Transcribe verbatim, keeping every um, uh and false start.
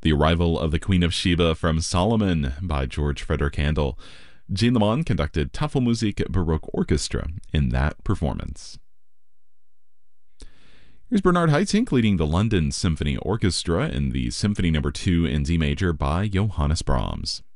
The Arrival of the Queen of Sheba from Solomon by George Frederick Handel. Jean Lemon conducted Tafelmusik Baroque Orchestra in that performance. Here's Bernard Haitink leading the London Symphony Orchestra in the Symphony Number two in D major by Johannes Brahms.